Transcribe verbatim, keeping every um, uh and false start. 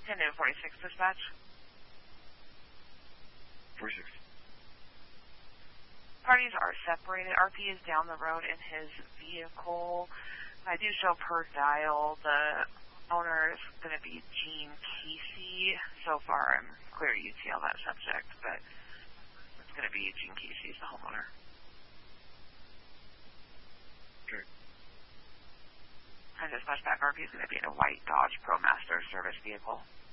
ten to forty-six dispatch. forty-six. Parties are separated. R P is down the road in his vehicle. I do show per dial. The owner is going to be Gene Casey. So far, I'm clear U T L that subject, but it's going to be Gene Casey, the homeowner. Okay. And dispatch back, R P is going to be in a white Dodge ProMaster service vehicle.